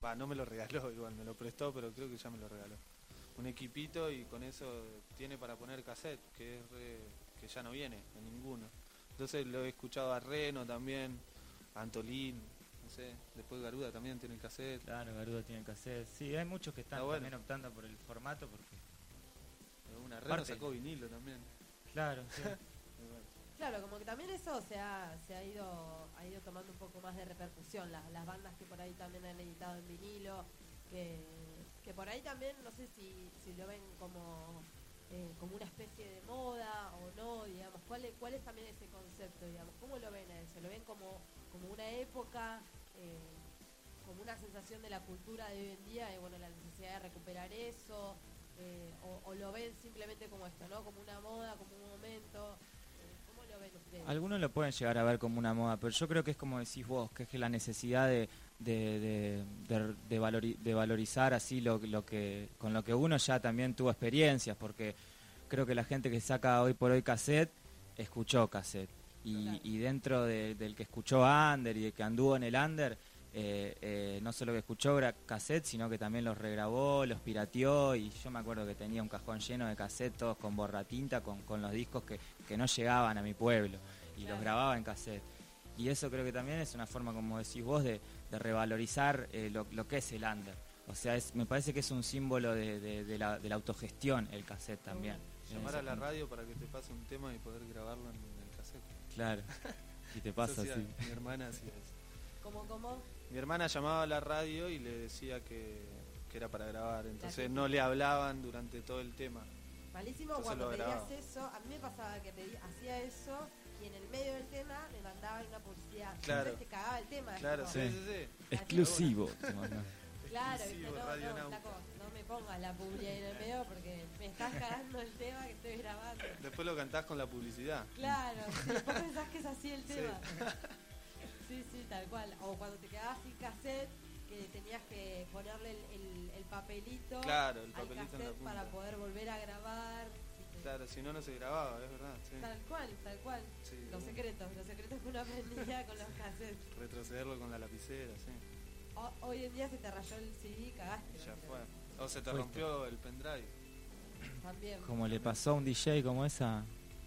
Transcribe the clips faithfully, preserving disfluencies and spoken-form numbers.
Va, no me lo regaló igual, me lo prestó, pero creo que ya me lo regaló. Un equipito y con eso tiene para poner cassette, que es re, que ya no viene en ninguno. Entonces lo he escuchado a Reno también, a Antolín, no sé, después Garuda también tiene el cassette. Claro, Garuda tiene el cassette. Sí, hay muchos que están Está bueno. también optando por el formato porque... Una Reno Aparte- sacó vinilo también. Claro, sí. Muy bueno. Claro, como que también eso se ha, se ha ido ha ido tomando un poco más de repercusión, las, las bandas que por ahí también han editado en vinilo, que, que por ahí también, no sé si, si lo ven como, eh, como una especie de moda o no, digamos, ¿cuál es, cuál es también ese concepto, digamos? ¿Cómo lo ven a eso? ¿Lo ven como, como una época, eh, como una sensación de la cultura de hoy en día, y bueno, la necesidad de recuperar eso, eh, o, o lo ven simplemente como esto, ¿no? Como una moda, como un momento? ¿Cómo lo ven ustedes? Algunos lo pueden llegar a ver como una moda, pero yo creo que es como decís vos, que es que la necesidad de de, de, de, de, valori, de valorizar así lo, lo que con lo que uno ya también tuvo experiencias, porque creo que la gente que saca hoy por hoy cassette, escuchó cassette. Y, Claro. y dentro de, del que escuchó under y de que anduvo en el under, eh, eh, no solo que escuchó cassette, sino que también los regrabó, los pirateó, y yo me acuerdo que tenía un cajón lleno de cassette, todos con borratinta, con, con los discos que, que no llegaban a mi pueblo, y Claro. los grababa en cassette. Y eso creo que también es una forma, como decís vos, de, de revalorizar eh, lo, lo que es el under. O sea, es, me parece que es un símbolo de, de, de, la, de la autogestión el cassette también. Llamar En a ese la punto. radio para que te pase un tema y poder grabarlo en el cassette. Claro. Y te pasa Eso hacía así. Mi hermana hacía eso. ¿Cómo, cómo? Mi hermana llamaba a la radio y le decía que, que era para grabar, entonces típica. no le hablaban durante todo el tema. Malísimo. Entonces Cuando lo pedías grababa. eso, a mí me pasaba que pedí, hacía eso y en el medio del tema me mandaban una publicidad. Claro. Entonces te cagaba el tema. es Claro, como- sí, Sí. sí, sí. Exclusivo. te mandan. Claro, viste, Exclusivo, no, Radio no, Nauta. flaco, no me pongas la publicidad en el medio porque me estás cagando el tema que estoy grabando. Después lo cantás con la publicidad. Claro, sí, después pensás que es así el Sí. tema. Sí, sí, tal cual. O cuando te quedabas sin cassette, que tenías que ponerle el, el, el papelito, Claro, el al papelito en la cassette punta. para poder volver a grabar. ¿viste? Claro, si no, no se grababa, es verdad. Sí. Tal cual, tal cual. Sí, Los bueno. secretos, los secretos que uno aprendía con los cassettes. Retrocederlo con la lapicera, sí. O- hoy en día se te rayó el C D y cagaste. Ya ¿viste? fue. O se te Fuiste. rompió el pendrive. También. Como le pasó a un D J como esa.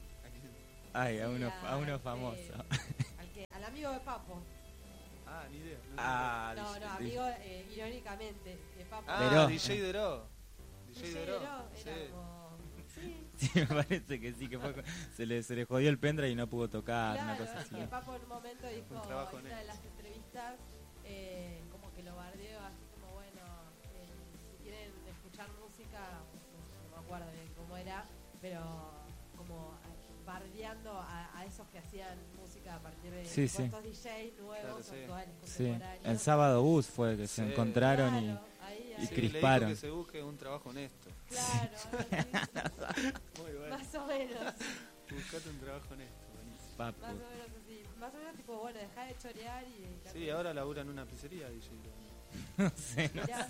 Ay, a Sí, uno, a uno este, famoso. Al, que, al amigo de Papo. Ah, ni idea. No, Ah, No, D J. no, amigo, eh, irónicamente, de Papo. Ah, Deró. D J Deró. D J D J Deró. Deró, Sí. era como... Sí, Sí, me parece que sí, que fue, se, le, se le jodió el pendrive y no pudo tocar, una claro, cosa es así. que Papo en un momento dijo Un trabajo en en una de esto. las entrevistas, eh, como que lo bardeó así como, bueno, eh, si quieren escuchar música, no, no me acuerdo bien cómo era, pero como eh, bardeando a, a esos que hacían música a partir de Sí, tipo, sí. estos D Js nuevos, Claro, sí. actuales, Sí, contemporáneos. en Sábado Bus fue que Sí. se encontraron Claro, y... ahí, y ahí. Sí, crisparon. le dijo que se busque un trabajo honesto. Claro, sí, Muy bueno. más o menos. Buscate un trabajo honesto. Buenísimo. Papo. Más o menos así. Más o menos tipo, bueno, dejá de chorear y dedicarte Sí, ahora labura en una pizzería, D J Deró. No sé, no Mirá,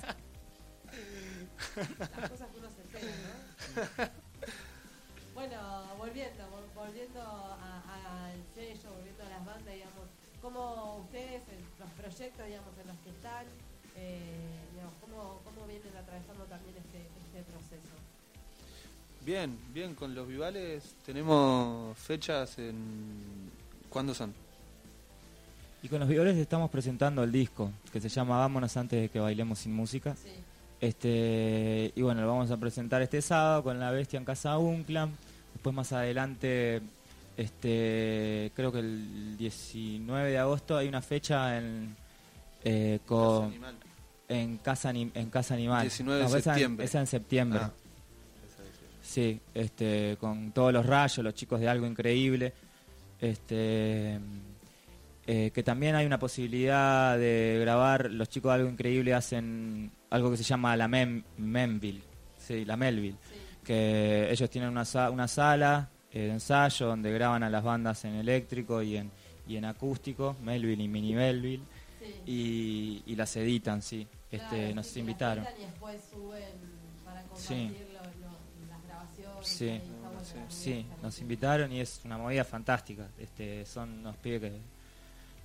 las cosas que uno se entera, ¿no? Bueno, volviendo, vol- volviendo a- a- al sello, volviendo a las bandas, digamos, ¿cómo ustedes, en los proyectos, digamos, en los que están, eh, digamos, cómo, cómo vienen atravesando también este, este proceso? Bien, bien, con los Vivales tenemos fechas en... ¿Cuándo son? Y con los violes estamos presentando el disco, que se llama Vámonos antes de que bailemos sin música. Sí, Este, y bueno, lo vamos a presentar este sábado con La Bestia en Casa Unclam. Después más adelante, este, creo que el diecinueve de agosto hay una fecha en eh, Casa con, Animal. en Casa Anim- en Casa Animal. diecinueve de esa en- septiembre. Esa en septiembre. Ah, esa decía. Sí, este, con todos los rayos, los chicos de Algo Increíble. Este, eh, que también hay una posibilidad de grabar. Los chicos de Algo Increíble hacen algo que se llama la Mem, Memville, sí, la Melville, sí, que ellos tienen una, sa- una sala eh, de ensayo donde graban a las bandas en eléctrico y en, y en acústico, Melville y Mini Melville, sí. y, y las editan, sí. Este, Claro, nos sí, que invitaron. las editan y después suben para compartir Sí. lo- lo- las grabaciones. Sí. ahí está bueno, Sí. la movida Sí, está nos muy invitaron y es una movida fantástica. Este, son unos pibes que,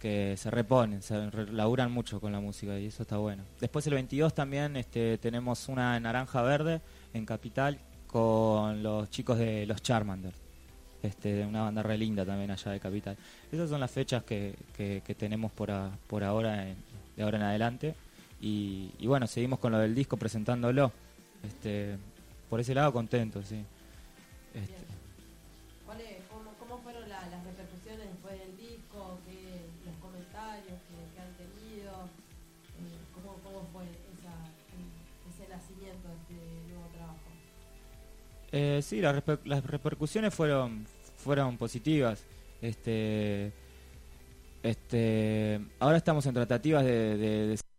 que se reponen, se re- laburan mucho con la música y eso está bueno. Después el veintidós también este, tenemos una Naranja Verde en Capital con los chicos de los Charmander, este, una banda re linda también allá de Capital. Esas son las fechas que, que, que tenemos por, a, por ahora, en, de ahora en adelante. Y, y bueno, seguimos con lo del disco presentándolo. Este, por ese lado contento, sí. Este, ¿Cuál es- cómo, cómo fueron la- las repercusiones después del disco? ¿Qué, los comentarios que, que han tenido? Eh, ¿cómo, ¿Cómo fue esa, ese nacimiento de este nuevo trabajo? Eh, sí, las, reper- las repercusiones fueron fueron positivas. Este, este, ahora estamos en tratativas de, de, de